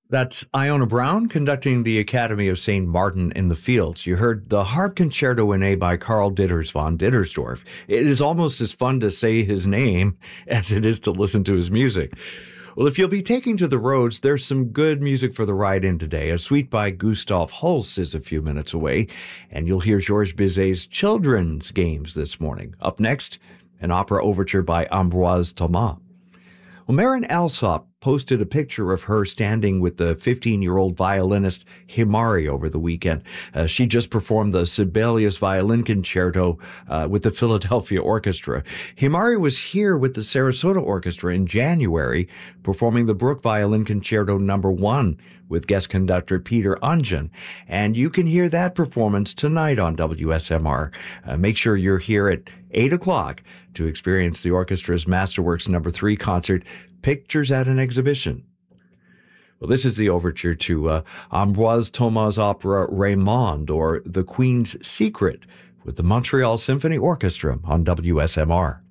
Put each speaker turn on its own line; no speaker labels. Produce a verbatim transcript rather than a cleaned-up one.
That's Iona Brown conducting the Academy of Saint Martin in the Fields. You heard the Harp Concerto in A by Karl Ditters von Dittersdorf. It is almost as fun to say his name as it is to listen to his music. Well, if you'll be taking to the roads, there's some good music for the ride in today. A suite by Gustav Holst is a few minutes away, and you'll hear Georges Bizet's Children's Games this morning. Up next, an opera overture by Ambroise Thomas. Well, Marin Alsop posted a picture of her standing with the fifteen-year-old violinist Himari over the weekend. Uh, she just performed the Sibelius Violin Concerto uh, with the Philadelphia Orchestra. Himari was here with the Sarasota Orchestra in January, performing the Bruch Violin Concerto number one with guest conductor Peter Ungen. And you can hear that performance tonight on W S M R. Uh, make sure you're here at eight o'clock to experience the orchestra's Masterworks number three concert, Pictures at an Exhibition. Well, this is the overture to uh, Ambroise Thomas' opera Raymond, or The Queen's Secret, with the Montreal Symphony Orchestra on W S M R.